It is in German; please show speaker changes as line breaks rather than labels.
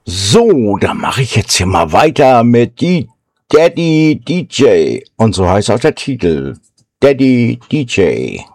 So, dann mache ich jetzt hier mal weiter mit die Daddy DJ. Und so heißt auch der Titel. Daddy DJ.